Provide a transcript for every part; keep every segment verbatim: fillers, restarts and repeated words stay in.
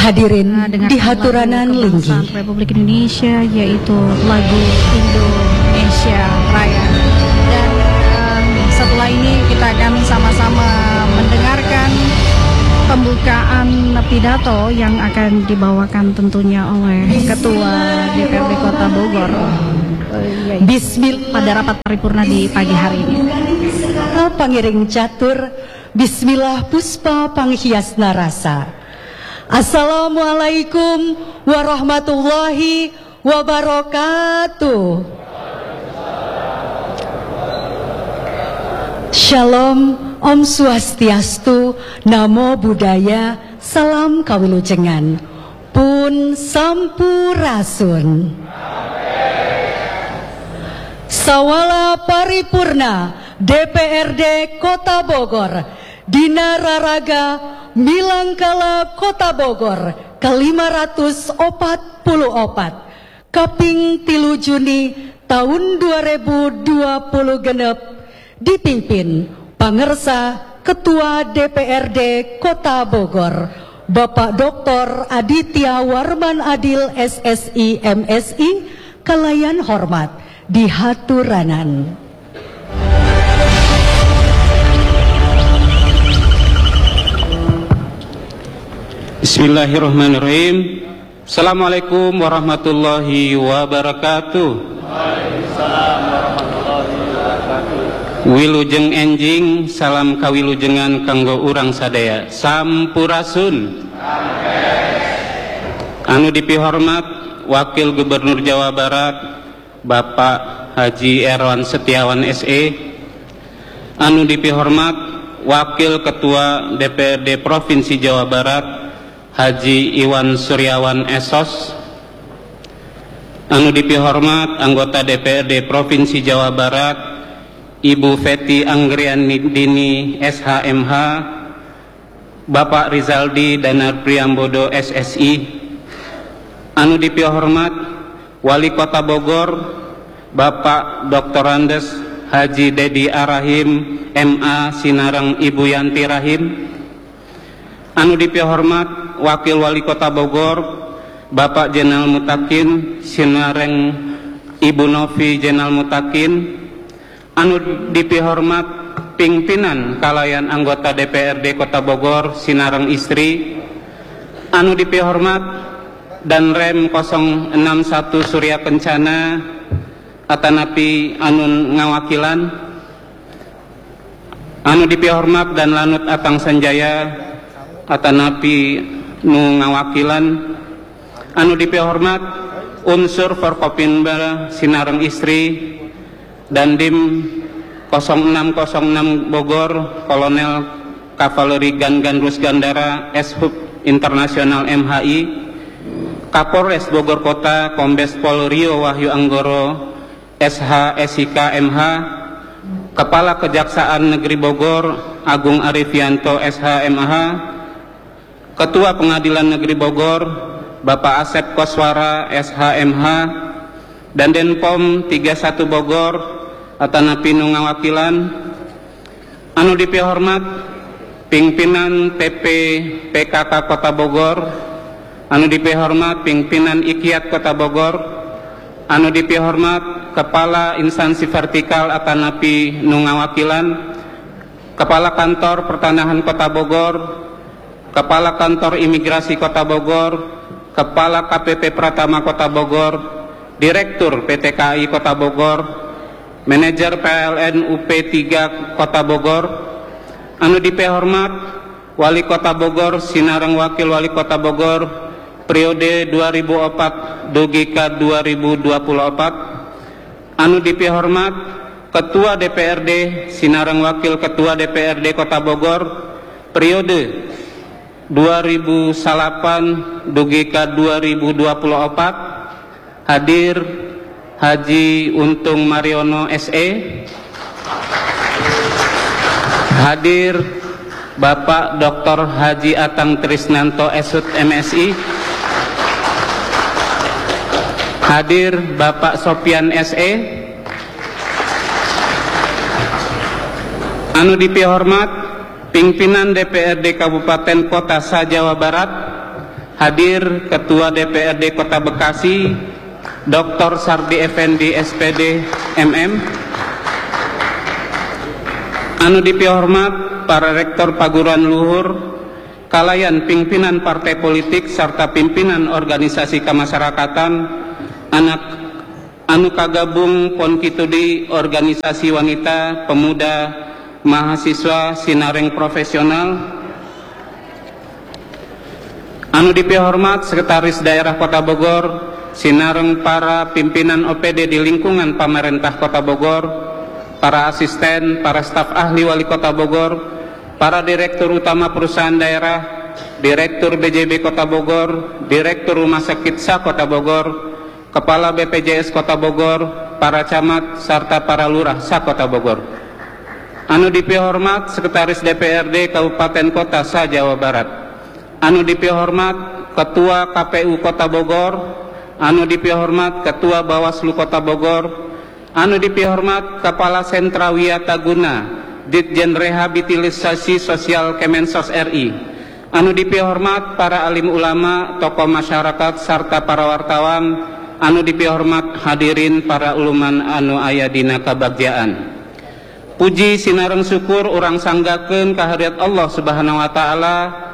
Hadirin di haturanan linggih Republik Indonesia, yaitu lagu Indonesia Raya. Dan um, setelah ini kita akan sama-sama mendengarkan pembukaan pidato yang akan dibawakan tentunya oleh Ketua D P R D Kota Bogor Bismillah pada rapat paripurna di pagi hari ini. Pangiring catur Bismillah puspa panghias narasa. Assalamualaikum warahmatullahi wabarakatuh. Shalom, Om Swastiastu, Namo Buddhaya, Salam Kawilujengan, Pun Sampurasun. Sawala paripurna D P R D Kota Bogor, Dina Raraga Milangkala Kota Bogor ke lima ratus empat puluh empat kaping tilu Juni tahun dua ribu dua puluh genep dipimpin pangersa Ketua D P R D Kota Bogor Bapak Doktor Aditya Warman Adil S S I M S I kalayan hormat di haturanan. Bismillahirrahmanirrahim. Assalamualaikum warahmatullahi wabarakatuh. Waalaikumsalam warahmatullahi wabarakatuh. Wilujeng enjing salam kawilujengan kanggo urang sadaya. Sampurasun. Anu dipihormat Wakil Gubernur Jawa Barat Bapak Haji Erwan Setiawan S E. Anu dipihormat Wakil Ketua D P R D Provinsi Jawa Barat Haji Iwan Suryawan Esos. Anu dipihormat anggota D P R D Provinsi Jawa Barat Ibu Feti Anggriani Dini S H M H, Bapak Rizaldi Danar Priambodo S S I. Anu dipihormat Wali Kota Bogor Bapak Doktor Andes Haji Dedi Arahim M A Sinarang Ibu Yanti Rahim. Anu dipihormat Wakil Wali Kota Bogor Bapak Jenal Mutakin Sinareng Ibu Novi Jenal Mutakin. Anu dipihormat pimpinan kalayan anggota D P R D Kota Bogor Sinareng Istri. Anu dipihormat dan Rem nol enam satu Surya Kencana atanapi anu ngawakilan. Anu dipihormat dan Lanut Atang Sanjaya atanapi nu ngawakilan. Anu dipihormat unsur Forkopimda Sinareng Istri dan Dim nol enam nol enam Bogor Kolonel Kavaleri Gangan Rus Gandara S Hub Internasional M H I, Kapolres Bogor Kota Kombes Pol Rio Wahyu Anggoro S H S I K M H, Kepala Kejaksaan Negeri Bogor Agung Arifianto S H M H, Ketua Pengadilan Negeri Bogor Bapak Asep Koswara S H M H, dan Denpom tiga puluh satu Bogor atanapi nu ngawakilan. Anu dipihormat pimpinan T P P K K Kota Bogor. Anu dipihormat pimpinan Ikiat Kota Bogor. Anu dipihormat Kepala Instansi Vertikal atanapi nu ngawakilan, Kepala Kantor Pertanahan Kota Bogor, Kepala Kantor Imigrasi Kota Bogor, Kepala K P P Pratama Kota Bogor, Direktur P T K I Kota Bogor, Manajer P L N U P tiga Kota Bogor. Anu dipihormat Wali Kota Bogor Sinareng Wakil Wali Kota Bogor periode dua ribu empat dugi ka dua ribu dua puluh empat. Anu dipihormat Ketua D P R D Sinareng Wakil Ketua D P R D Kota Bogor periode dua ribu salapan dugi ka dua ribu dua puluh empat. Hadir Haji Untung Mariono S E. Hadir Bapak Doktor Haji Atang Trisnanto S H M S I. Hadir Bapak Sopian S E. Anu dipihormat pimpinan D P R D Kabupaten Kota sa Jawa Barat. Hadir Ketua D P R D Kota Bekasi Doktor Sardi Effendi S P D M M. Anu dipihormat para rektor paguruan luhur, kalayan pimpinan partai politik serta pimpinan organisasi kemasyarakatan, anak anu kagabung pon kitu di organisasi wanita, pemuda, mahasiswa sinareng profesional. Anu dipihormat Sekretaris Daerah Kota Bogor, sinareng para pimpinan O P D di lingkungan pemerintah Kota Bogor, para asisten, para staf ahli wali Kota Bogor, para direktur utama perusahaan daerah, direktur B J B Kota Bogor, direktur Rumah Sakit S A Kota Bogor, kepala B P J S Kota Bogor, para camat serta para lurah S A Kota Bogor. Anu dipihormat Sekretaris D P R D Kabupaten Kota S A Jawa Barat. Anu dipihormat Ketua K P U Kota Bogor, anu dipihormat Ketua Bawaslu Kota Bogor, anu dipihormat Kepala Sentra Wiyataguna Ditjen Rehabilitasi Sosial Kemensos R I, anu dipihormat para alim ulama, tokoh masyarakat serta para wartawan, anu dipihormat hadirin para uluman anu aya dina kabagyaan. Puji sinareng syukur urang sanggakeun ka hadirat Allah Subhanahu wa taala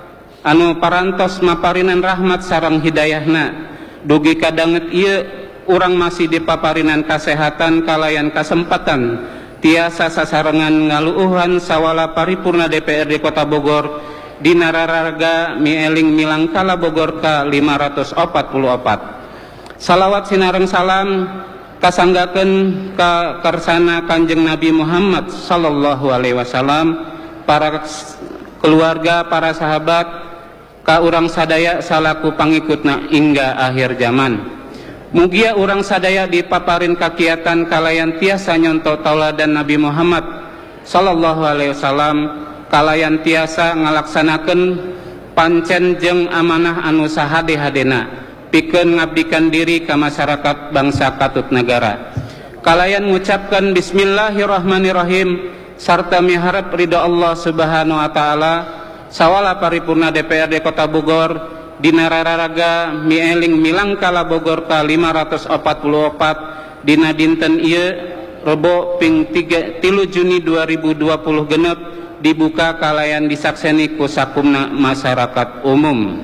anu parantos maparinan rahmat sareng hidayahna. Dugi kadanget ieu urang masih dipaparinan kasehatan kalayan kasempatan tiasa sasarengan ngaluuhan sawala paripurna D P R D Kota Bogor dina raraga mieling milangkala Bogor ka lima ratus opat puluh opat. Salawat sinareng salam kasanggakeun ka karsana Kanjeng Nabi Muhammad sallallahu alaihi wasallam, para keluarga, para sahabat, ka urang sadaya salaku pangikutna hingga akhir zaman. Mugia urang sadaya dipaparin kakiatan kalayan tiasa nyonto tauladan Nabi Muhammad sallallahu alaihi wasallam, kalayan tiasa ngalaksanakeun pancen jeung amanah anu sahade-hadena pikeun ngabdikan diri ka masyarakat bangsa katut negara. Kalayan ngucapkeun bismillahirrahmanirrahim sarta miharep ridha Allah Subhanahu wa taala sawala paripurna D P R D Kota Bogor dina raraga mieling milangkala Bogor ka lima ratus opat puluh opat dina dinten ieu Rebo ping tilu Juni dua ribu dua puluh genep dibuka kalayan disakseni ku sakumna masyarakat umum.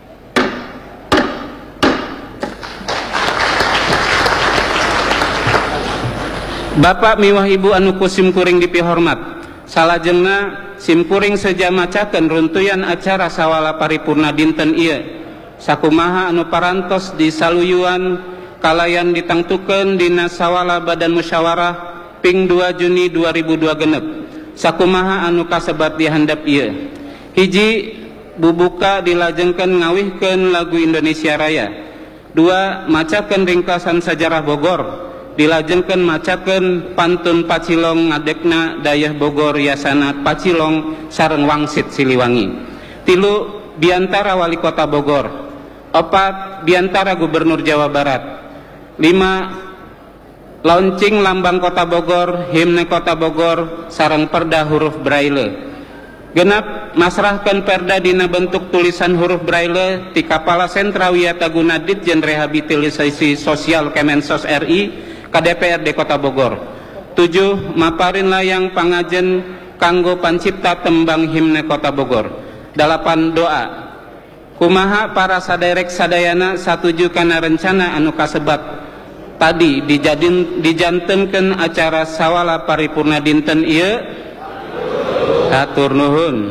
Bapak miwah Ibu anu kusim kuring dipihormat, salajengna simkuring seja macakeun runtuyan acara sawala paripurna dinten ieu. Sakumaha anu parantos disaluyuan kalayan ditangtukeun dina sawala badan musyawarah ping dua Juni dua ribu dua genep. Sakumaha anu kasebat dihandap ieu. Hiji, bubuka dilajengkeun ngawihkeun lagu Indonesia Raya. Dua, macakeun ringkasan sejarah Bogor. Dilajengkeun macakeun pantun Pacilong ngadekna dayah Bogor yasana Pacilong sareng wangsit Siliwangi. Tilu, diantara wali kota Bogor. Opat, diantara gubernur Jawa Barat. Lima, launching lambang kota Bogor, himne kota Bogor sareng perda huruf braille. Genap, masrahkeun perda dina bentuk tulisan huruf braille ti Kapala Sentra Wiyataguna Ditjen Rehabilitasi Sosial Kemensos R I ka D P R D Kota Bogor. Tujuh, maparin layang pangajen kanggo pancipta tembang himne Kota Bogor. Dalapan, doa. Kumaha para saderek sadayana satuju kana rencana anu kasebat tadi dijadin dijantenkeun acara sawala paripurna dinten ieu. Hatur nuhun.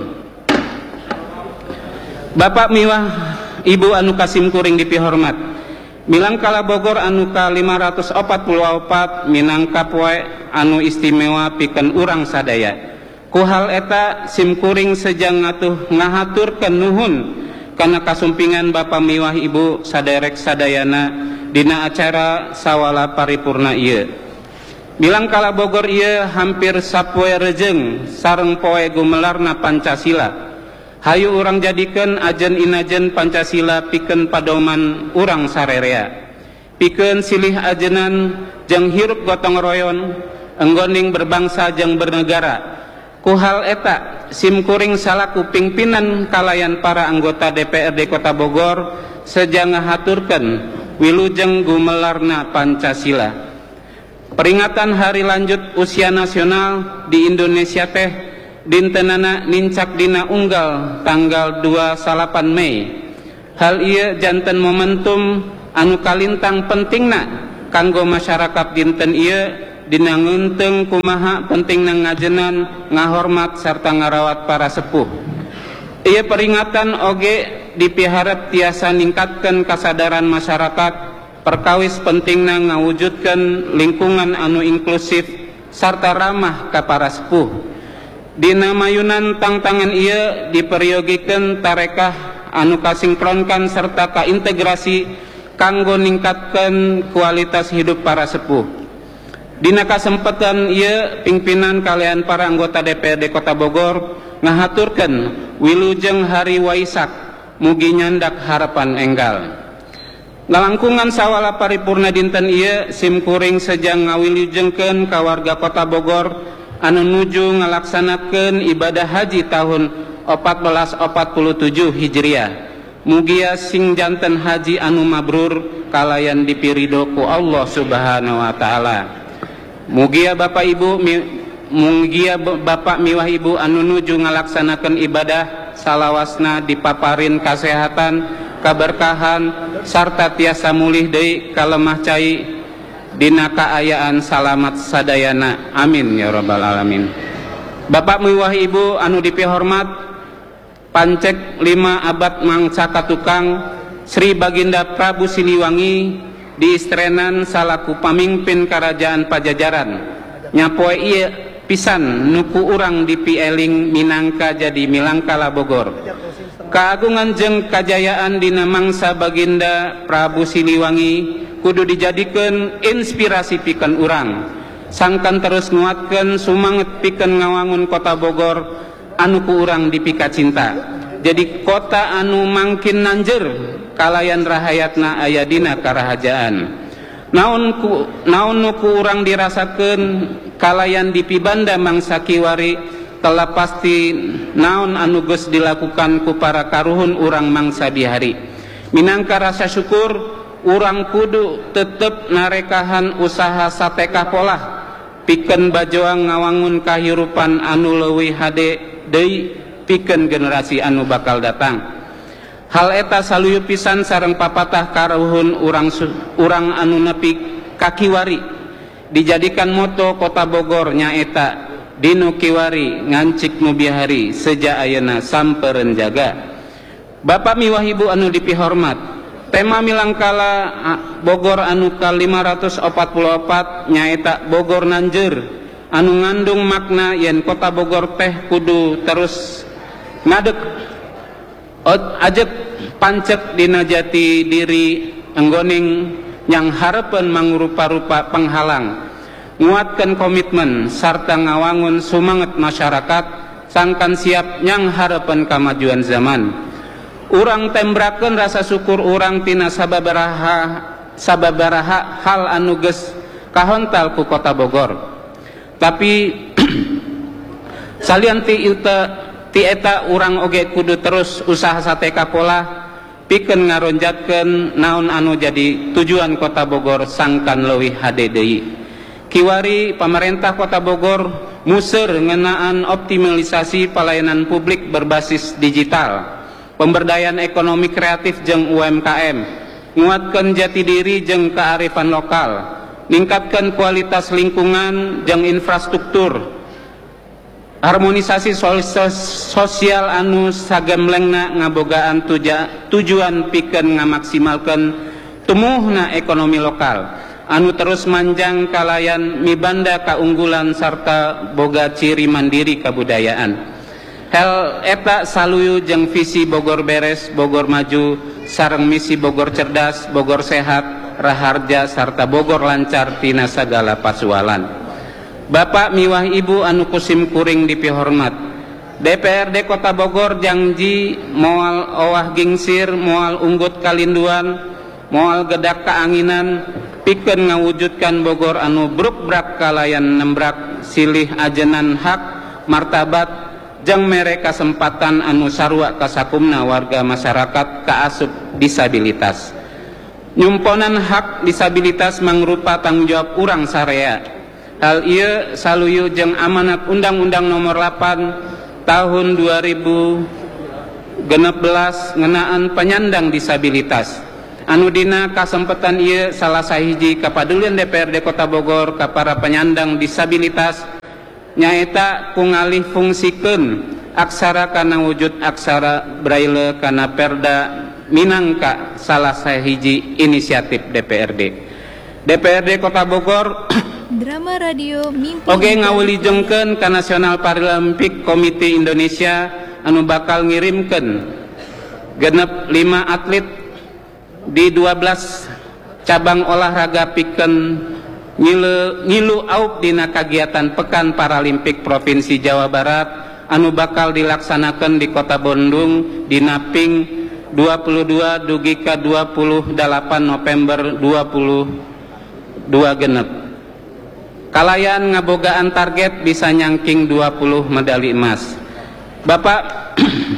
Bapak miwah Ibu anu kasim kuring dipihormat, milangkala Bogor anu ka lima ratus opat puluh opat minangka poe anu istimewa pikeun urang sadaya. Ku hal eta simkuring sejang ngatuh ngahaturkeun nuhun kana kasumpingan Bapak miwah Ibu saderek sadayana dina acara sawala paripurna ieu. Milangkala Bogor ieu hampir sapoe rejeng sareng poe gumelarna Pancasila. Hayu urang jadikeun ajen inajen Pancasila pikeun padoman urang sarerea. Pikeun silih ajenan jeung hirup gotong royon, enggoning berbangsa jeung bernegara. Ku hal eta simkuring salaku pimpinan kalayan para anggota D P R D Kota Bogor sejang ngahaturkeun wilujeng gumelarna Pancasila. Peringatan hari lanjut usia nasional di Indonesia teh dintenana nincak dina unggal tanggal dua puluh delapan Mei. Hal ieu janten momentum anu kalintang pentingna kanggo masyarakat dinten ieu dina ngeunteung kumaha pentingna ngajenan, ngahormat sarta ngarawat para sepuh. Ieu peringatan oge dipiharep tiasa ningkatkeun kasadaran masyarakat perkawis pentingna ngawujudkeun lingkungan anu inklusif sarta ramah ka para sepuh. Dina mayunan tangtangan ieu diperiyogikeun tarekah anu kasinkronkan serta kaintegrasi kanggo ningkatkeun kualitas hidup para sepuh. Dina kasempatan ieu pimpinan kalian para anggota D P R D Kota Bogor ngahaturkeun wilujeng hari Waisak mugi nyandak harapan enggal. Ngalangkungan sawala paripurna dinten ieu simkuring sejang ngawilujengkeun ka warga Kota Bogor anu nuju ngalaksanakeun ibadah haji tahun empat belas empat puluh tujuh Hijriah. Mugia sing janten haji anu mabrur kalayan dipirido ku Allah Subhanahu wa taala. Mugia Bapak Ibu mugia Bapak miwah Ibu anu nuju ngalaksanakeun ibadah salawasna dipaparin kasehatan, kaberkahan sarta tiasa mulih deui kalemah cai dina kaayaan salamat sadayana. Amin ya rabbal alamin. Bapak miwah Ibu anu dipihormat, pancek lima abad mangsa katukang Sri Baginda Prabu Siliwangi diistrenan salaku pamimpin Kerajaan Pajajaran. Nyapoe ieu pisan nuku urang dipieling minangka jadi Milangkala Bogor. Kaagungan jeung kajayaan dina mangsa Baginda Prabu Siliwangi kudu dijadikeun inspirasi pikeun urang. Sangkan terus nguatkeun sumanget pikeun ngawangun Kota Bogor anu ku urang dipika cinta. Jadi kota anu mangkin nanjeur kalayan rahayatna aya dina karahajaan. Naon ku naon nu ku urang dirasakeun kalayan dipibanda mangsa kiwari telah pasti naon anu geus dilakukan ku para karuhun urang mangsa dihari. Minangka rasa syukur urang kudu tetep narekahan usaha satekah polah pikeun bajoang ngawangun kahirupan anu leuwih hade deui pikeun generasi anu bakal datang. Hal eta saluyu pisan sareng papatah karuhun urang urang anu nepi ka kiwari dijadikan moto Kota Bogor nyaeta dinu kiwari ngancik mubihari seja ayeuna sampeureun jaga. Bapak miwah Ibu anu dipihormat, tema Milangkala Bogor anu ka lima ratus opat puluh opat nyaeta Bogor Nanjeur anu ngandung makna yen Kota Bogor teh kudu terus ngadeg ajeg pancek dina jati diri enggoning yang harepen mangrupa-rupa penghalang nguatkeun komitmen sarta ngawangun sumanget masyarakat sangkan siap nyang harepen kamajuan zaman. Urang tembrakeun rasa syukur urang tina sababaraha sababaraha hal anu geus kahontal ku Kota Bogor. Tapi salian ti ieu ti eta urang oge kudu terus usaha sateka pola pikeun ngaronjatkeun naon anu jadi tujuan Kota Bogor sangkan leuwih hade deui. Kiwari pamarentah Kota Bogor museur ngeunaan optimalisasi pelayanan publik berbasis digital, pemberdayaan ekonomi kreatif jeung U M K M, nguatkeun jati diri jeung kearifan lokal, ningkatkeun kualitas lingkungan jeung infrastruktur, harmonisasi sosial anu sagemlengna ngabogaan tuja, tujuan pikeun ngamaksimalkeun tumuhna ekonomi lokal anu terus manjang kalayan mibanda kaunggulan sarta boga ciri mandiri kabudayaan. Hal eta saluyu jeung visi Bogor beres, Bogor maju sareng misi Bogor cerdas, Bogor sehat, raharja sarta Bogor lancar tina sagala pasualan. Bapak miwah Ibu anu kusim kuring dipihormat, D P R D Kota Bogor janji moal owah gingsir, moal unggut kalinduan, moal gedak kaanginan pikeun ngawujudkan Bogor anu bruk-brak kalayan nembrak silih ajenan hak, martabat, jeung mere kasempatan anu sarua kasakumna warga masyarakat kaasup disabilitas. Nyumponan hak disabilitas mangrupa tanggung jawab urang sarea. Hal ieu saluyu jeung amanat Undang-Undang Nomor delapan tahun dua ribu genep belas ngenaan penyandang disabilitas. Anu dina kasempatan ieu salah sahiji kapadulian D P R D Kota Bogor ka para penyandang disabilitas nyaeta kungalih fungsikeun aksara kana wujud aksara braille kana Perda minangka salah sahiji inisiatif D P R D. D P R D Kota Bogor Drama Radio Mimpi oge ngawilujengkeun ka National Paralympic Committee Indonesia anu bakal ngirimkeun genep lima atlet di dua belas cabang olahraga pikeun ngilu, ngilu aup dina kagiatan Pekan Paralimpik Provinsi Jawa Barat anu bakal dilaksanakan di Kota Bandung dina Ping dua puluh dua dugi ka dua puluh delapan November dua puluh dua genep. Kalayan ngabogaan target bisa nyangking dua puluh medali emas. Bapak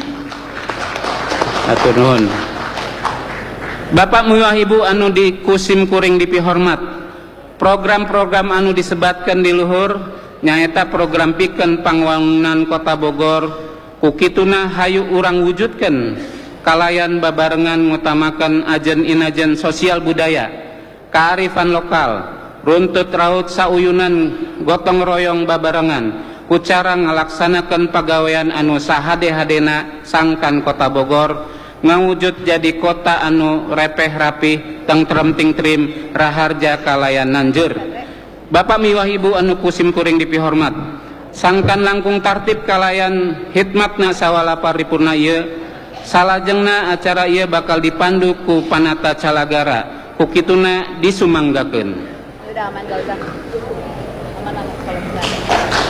atur nuhun. Bapak muwah Ibu anu dikusim kuring dipihormat, program-program anu disebatkan di luhur nyaeta program pikeun pangwangunan Kota Bogor kukituna hayu urang wujudkeun kalayan babarengan ngutamakan ajen inajen sosial budaya, kearifan lokal, runtut raut sauyunan gotong royong babarengan kucara ngalaksanakan pagawean anu sahade-hadena sangkan Kota Bogor ngawujud jadi kota anu repeh rapih tentrem tingtrim raharja kalayan nanjur. Bapak miwah Ibu anu kusim kuring dipihormat, sangkan langkung tartib kalayan hikmatna sawala paripurna ieu salajengna acara ieu bakal dipandu ku panata calagara kukituna disumanggakeun. Udah aman, gak usah aman, aman kalau enggak ada.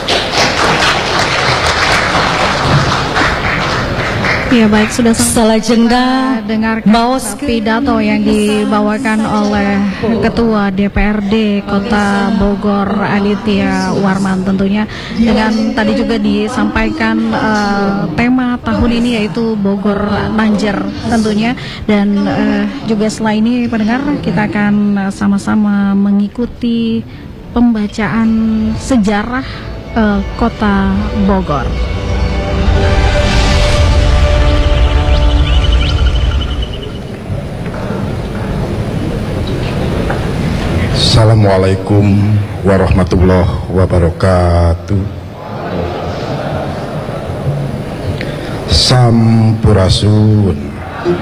Ya baik, sudah Salajengna dengarkan maos pidato yang dibawakan oleh Ketua D P R D Kota Bogor Aditya Warman, tentunya dengan tadi juga disampaikan uh, tema tahun ini yaitu Bogor Banjir tentunya, dan uh, juga setelah ini pendengar kita akan uh, sama-sama mengikuti pembacaan sejarah uh, Kota Bogor. Assalamualaikum warahmatullahi wabarakatuh. Sampurasun.